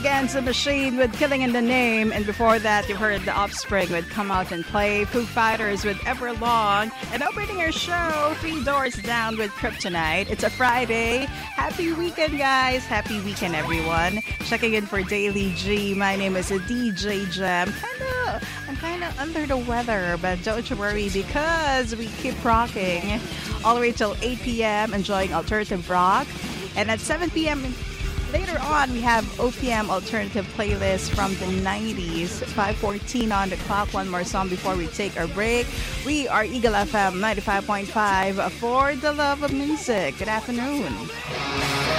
Against the Machine with Killing in the Name. And before that, you heard The Offspring with Come Out and Play, Foo Fighters with Everlong, and opening our show, Three Doors Down with Kryptonite. It's a Friday. Happy weekend, guys. Happy weekend, everyone. Checking in for Daily G. My name is DJ Jam. I'm kind of under the weather, but don't you worry because we keep rocking all the way till 8 p.m. enjoying alternative rock. And at 7 p.m. later on, we have OPM alternative playlist from the 90s. 5:14 on the clock. One more song before we take our break. We are Eagle FM 95.5 for the love of music. Good afternoon.